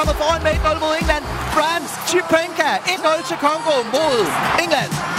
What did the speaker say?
kommer foran med 1-0 mod England. France Chipenka 1-0 til Kongo mod England.